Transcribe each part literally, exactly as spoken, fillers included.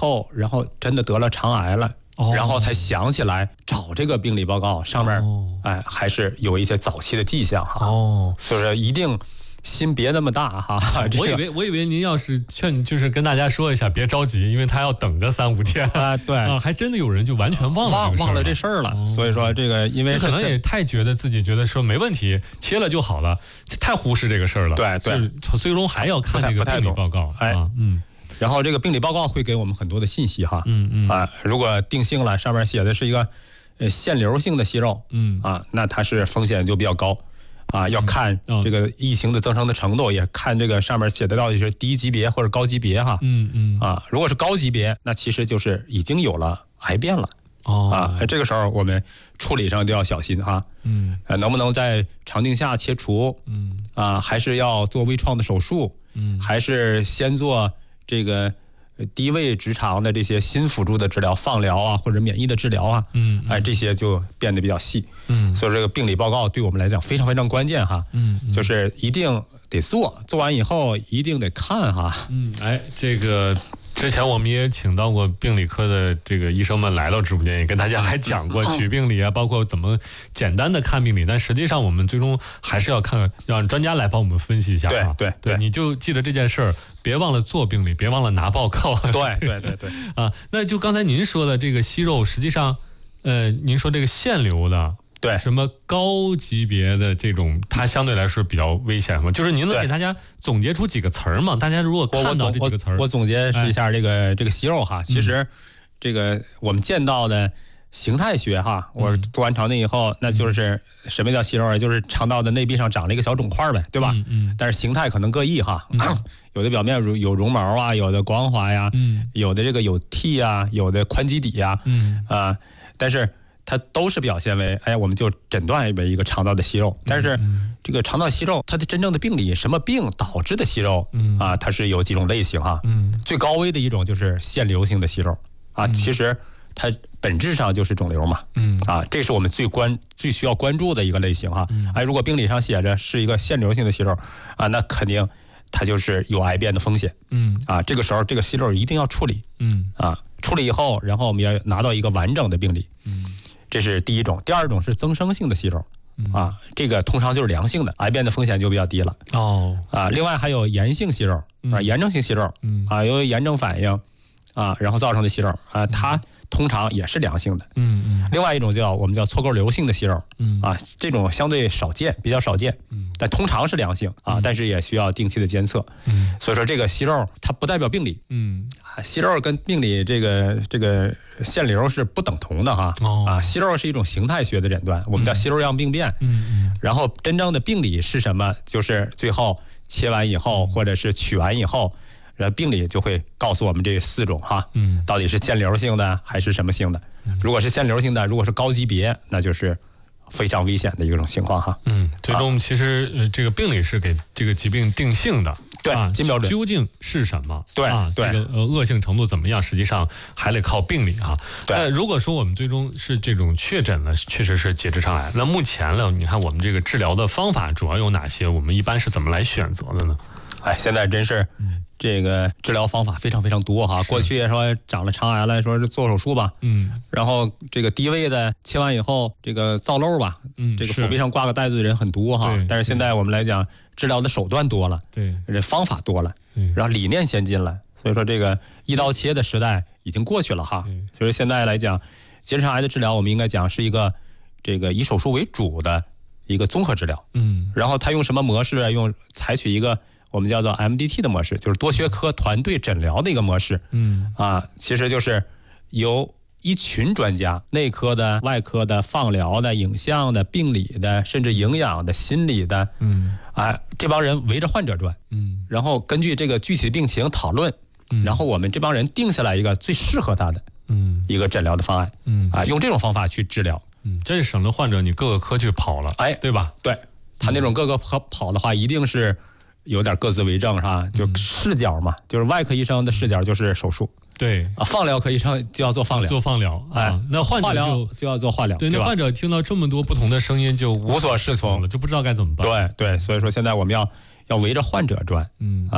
后，然后真的得了肠癌了。哦、然后才想起来找这个病理报告，上面、哦、哎还是有一些早期的迹象哈。哦，所以说一定心别那么大哈。这个、 我以为我以为您要是劝，就是跟大家说一下，别着急，因为他要等个三五天啊。对啊，还真的有人就完全忘了忘忘了这事儿了。哦、所以说这个因为可能也太觉得自己觉得说没问题，切了就好了，太忽视这个事儿了。 对对， 最终还要看这个病理报告。 哎，啊、嗯。然后这个病理报告会给我们很多的信息哈，嗯嗯啊，如果定性了，上面写的是一个呃腺瘤性的息肉，嗯啊，那它是风险就比较高，啊，要看这个疫情的增生的程度，也看这个上面写的到底是低级别或者高级别哈，嗯嗯啊，如果是高级别，那其实就是已经有了癌变了，哦啊，这个时候我们处理上就要小心哈，嗯，呃，能不能在肠镜下切除，嗯啊，还是要做微创的手术，嗯，还是先做这个低位直肠的这些新辅助的治疗，放疗啊，或者免疫的治疗啊，嗯，哎，这些就变得比较细，嗯，所以这个病理报告对我们来讲非常非常关键哈，嗯，就是一定得做，做完以后一定得看哈， 嗯，哎，这个之前我们也请到过病理科的这个医生们来到直播间，也跟大家还讲过取病理啊，包括怎么简单的看病理，但实际上我们最终还是要看，让专家来帮我们分析一下啊。 对对对， 你就记得这件事儿，别忘了做病理，别忘了拿报告。 对对对对啊，那就刚才您说的这个息肉，实际上，呃，您说这个腺瘤的。 对， 什么高级别的这种，它相对来说比较危险吗？就是您能给大家总结出几个词儿吗？大家如果看到这几个词儿， 我总结是一下这个、哎、这个息肉哈。其实这个我们见到的形态学哈，我做完肠镜以后，那就是什么叫息肉啊？就是肠道的内壁上长了一个小肿块呗，对吧？嗯嗯。但是形态可能各异哈，嗯、有的表面有绒毛啊，有的光滑呀，嗯，有的这个有蒂啊，有的宽基底呀，嗯啊、呃，但是。它都是表现为，哎，我们就诊断为一个肠道的息肉。但是这个肠道息肉，它的真正的病理，什么病导致的息肉，嗯啊，它是有几种类型哈。嗯，最高危的一种就是腺瘤性的息肉啊，其实它本质上就是肿瘤嘛。嗯啊，这是我们最关最需要关注的一个类型哈。哎，如果病理上写着是一个腺瘤性的息肉啊，那肯定它就是有癌变的风险。嗯啊，这个时候这个息肉一定要处理。嗯啊，处理以后，然后我们要拿到一个完整的病理。嗯。这是第一种，第二种是增生性的息肉，啊，这个通常就是良性的，癌变的风险就比较低了。哦，啊，另外还有炎性息肉，啊，炎症性息肉，啊，由于炎症反应，啊，然后造成的息肉，啊，它通常也是良性的。嗯嗯。另外一种叫我们叫错沟瘤性的息肉，嗯啊，这种相对少见，比较少见，嗯，但通常是良性啊，但是也需要定期的监测。嗯，所以说这个息肉它不代表病理，嗯，息肉跟病理这个这个腺瘤是不等同的哈。哦啊，息肉是一种形态学的诊断，我们叫息肉样病变。嗯嗯。然后真正的病理是什么？就是最后切完以后，或者是取完以后。呃，病理就会告诉我们这四种哈，嗯，到底是腺瘤性的还是什么性的？如果是腺瘤性的，如果是高级别，那就是非常危险的一种情况哈。嗯， 最终其实呃，这个病理是给这个疾病定性的， 对， 啊， 金标准究竟是什么？ 对啊， 对， 这个呃恶性程度怎么样？实际上还得靠病理哈。 对， 呃，如果说我们最终是这种确诊了，确实是结直肠癌，那目前呢，你看我们这个治疗的方法主要有哪些？我们一般是怎么来选择的呢？ 哎，现在真是这个治疗方法非常非常多哈。过去说长了肠癌了，说是做手术吧，嗯，然后这个低位的切完以后，这个造瘘吧，嗯，这个腹壁上挂个带子的人很多哈。但是现在我们来讲，治疗的手段多了，对，这方法多了，然后理念先进了，所以说这个一刀切的时代已经过去了哈。所以现在来讲，结直肠癌的治疗，我们应该讲是一个这个以手术为主的一个综合治疗，嗯，然后它用什么模式啊？用采取一个我们叫做 M D T 的模式，就是多学科团队诊疗的一个模式。嗯啊，其实就是由一群专家，内科的、外科的、放疗的、影像的、病理的，甚至营养的、心理的，嗯啊，这帮人围着患者转，嗯，然后根据这个具体的病情讨论，嗯，然后我们这帮人定下来一个最适合他的，嗯，一个诊疗的方案，嗯啊，用这种方法去治疗， 嗯，这也省了患者你各个科去跑了， 哎， 对吧？ 对，他那种各个科跑的话，一定是有点各自为政，是吧？就视角嘛，就是外科医生的视角就是手术， 对啊，放疗科医生就要做放疗， 做放疗，哎，那患者就就要做化疗， 对，那患者听到这么多不同的声音就无所适从了，就不知道该怎么办。 对对，所以说现在我们要要围着患者转，嗯啊，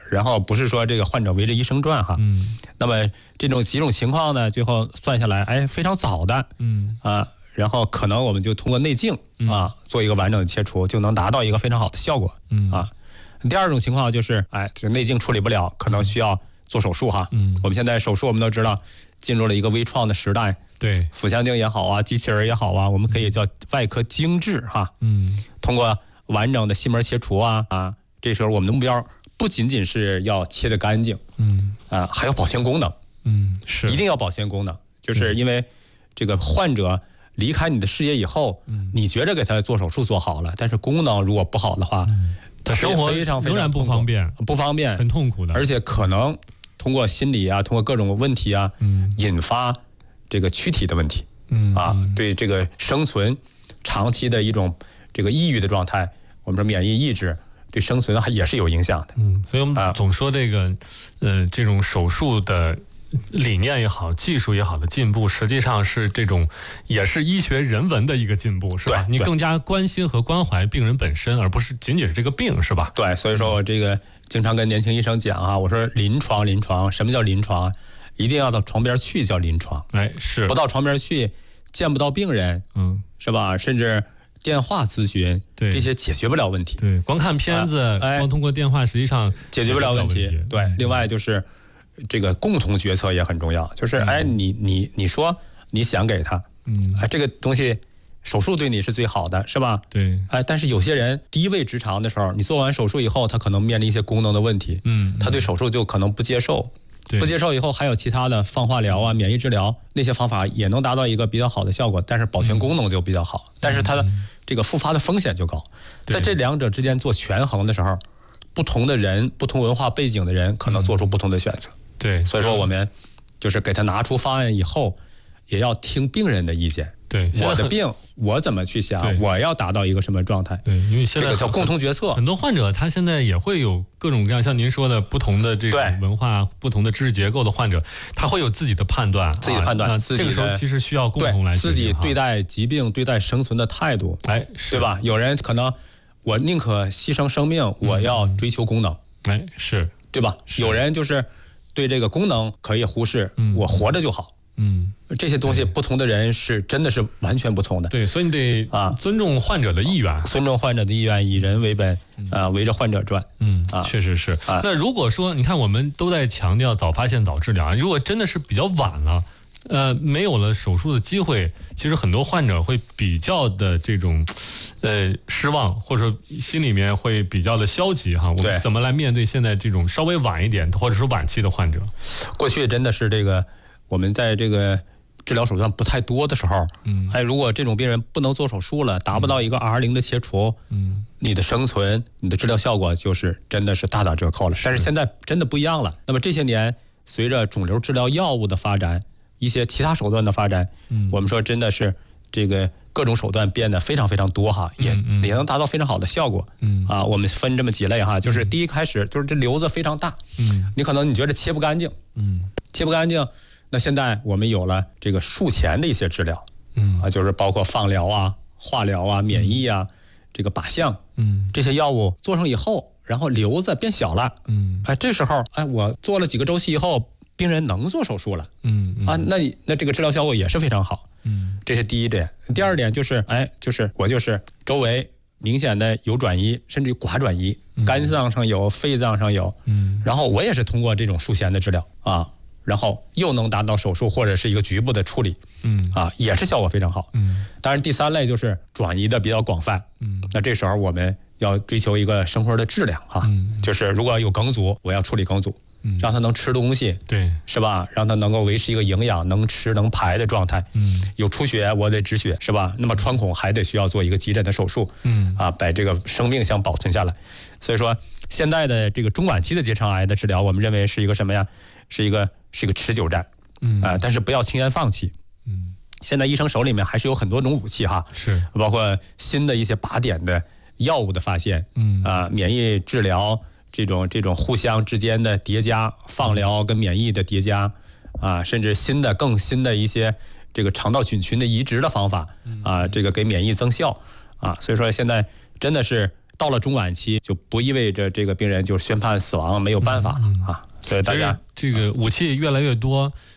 然后不是说这个患者围着医生转哈。 嗯， 那么这种几种情况呢，最后算下来，哎，非常早的， 嗯啊，然后可能我们就通过内镜啊做一个完整的切除，就能达到一个非常好的效果。 嗯啊，第二种情况就是，哎，这内镜处理不了，可能需要做手术哈。 嗯， 我们现在手术我们都知道进入了一个微创的时代。 对， 腹腔镜也好啊，机器人也好啊，我们可以叫外科精致哈。 嗯， 通过完整的细门切除啊啊，这时候我们的目标不仅仅是要切得干净， 嗯啊，还要保全功能。 嗯，是一定要保全功能，就是因为这个患者离开你的视野以后， 嗯， 你觉着给他做手术做好了，但是功能如果不好的话， 嗯，他生活非常非常仍然不方便， 不方便， 很痛苦的， 而且可能通过心理啊，通过各种问题啊， 嗯， 引发这个躯体的问题。 嗯啊，对这个生存长期的一种这个抑郁的状态，我们说免疫抑制对生存还也是有影响的。 嗯，所以我们总说这个，呃，这种手术的理念也好，技术也好的进步，实际上是这种也是医学人文的一个进步，是吧？你更加关心和关怀病人本身，而不是仅仅是这个病，是吧？ 对，所以说我这个经常跟年轻医生讲啊，我说临床临床，什么叫临床？一定要到床边去叫临床， 哎，是不到床边去见不到病人， 嗯， 是吧？甚至电话咨询， 对这些解决不了问题。 对，光看片子，啊哎、光通过电话，实际上解决不了问题。 问题对，另外就是这个共同决策也很重要，就是、嗯、哎，你你你说你想给他， 嗯， 哎，这个东西手术对你是最好的，是吧？ 对， 哎，但是有些人低位直肠的时候，你做完手术以后，他可能面临一些功能的问题， 嗯， 他对手术就可能不接受。不接受以后，还有其他的放化疗啊、免疫治疗那些方法也能达到一个比较好的效果，但是保全功能就比较好，嗯、但是它的这个复发的风险就高。在这两者之间做权衡的时候，不同的人、不同文化背景的人可能做出不同的选择。 对， 所以说我们就是给他拿出方案以后，也要听病人的意见。 对， 我的病我怎么去想，我要达到一个什么状态？ 对，因为现在这个叫共同决策。 很多患者他现在也会有各种各样，像您说的不同的这种文化、不同的知识结构的患者，他会有自己的判断， 自己的判断。 啊、 自己这个时候其实需要共同来自己对待疾病、对待生存的态度， 哎， 对吧？有人可能我宁可牺牲生命，我要追求功能， 嗯、哎，是对吧？有人就是对这个功能可以忽视， 嗯、 我活着就好。 嗯， 这些东西不同的人是真的是完全不同的。 对，所以你得啊尊重患者的意愿， 尊重患者的意愿，以人为本，啊，围着患者转。 嗯啊，确实是。那如果说你看，我们都在强调早发现、早治疗，如果真的是比较晚了，呃，没有了手术的机会，其实很多患者会比较的这种，呃，失望，或者说心里面会比较的消极哈。我们怎么来面对现在这种稍微晚一点或者是晚期的患者？ 过去真的是这个。我们在这个治疗手段不太多的时候，嗯，哎，如果这种病人不能做手术了，达不到一个 R 零的切除，嗯，你的生存、你的治疗效果就是真的是大打折扣了。但是现在真的不一样了。那么这些年，随着肿瘤治疗药物的发展，一些其他手段的发展，嗯，我们说真的是这个各种手段变得非常非常多哈，也也能达到非常好的效果。嗯啊，我们分这么几类哈，就是第一开始就是这瘤子非常大，嗯，你可能你觉得切不干净，嗯，切不干净。那现在我们有了这个术前的一些治疗，嗯啊，就是包括放疗啊、化疗啊、免疫啊、嗯、这个靶向，嗯，这些药物做上以后，然后瘤子变小了，嗯，哎，这时候哎，我做了几个周期以后，病人能做手术了，嗯啊，那那这个治疗效果也是非常好，嗯，这是第一点。第二点就是，哎，就是我就是周围明显的有转移，甚至于寡转移，嗯、肝脏上有，肺脏上有，嗯，然后我也是通过这种术前的治疗啊。然后又能达到手术或者是一个局部的处理，嗯啊，也是效果非常好，嗯。当然，第三类就是转移的比较广泛，嗯。那这时候我们要追求一个生活的质量哈，嗯，就是如果有梗阻，我要处理梗阻，嗯，让他能吃东西， 对， 是吧？让他能够维持一个营养、能吃能排的状态，嗯。有出血，我得止血，是吧？那么穿孔还得需要做一个急诊的手术，嗯啊，把这个生命想保存下来。所以说，现在的这个中晚期的结肠癌的治疗，我们认为是一个什么呀？是一个是一个持久战，嗯啊、呃，但是不要轻言放弃，嗯。现在医生手里面还是有很多种武器哈， 是包括新的一些靶点的药物的发现，嗯啊、呃，免疫治疗这种这种互相之间的叠加，放疗跟免疫的叠加，啊、呃，甚至新的更新的一些这个肠道菌群的移植的方法，啊、呃，这个给免疫增效，啊，所以说现在真的是到了中晚期，就不意味着这个病人就宣判死亡没有办法了啊。所以大家这个武器越来越多。